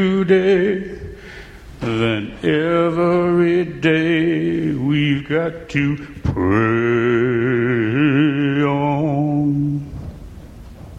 today, then every day we've got to pray.